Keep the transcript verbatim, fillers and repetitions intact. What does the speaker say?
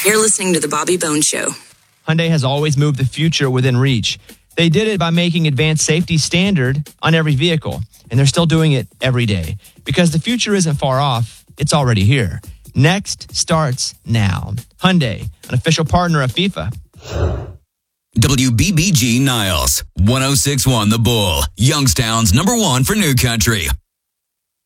You're listening to The Bobby Bones Show. Hyundai has always moved the future within reach. They did it by making advanced safety standard on every vehicle, and they're still doing it every day. Because the future isn't far off, it's already here. Next starts now. Hyundai, an official partner of FIFA. W B B G Niles, one oh six point one The Bull, Youngstown's number one for New Country.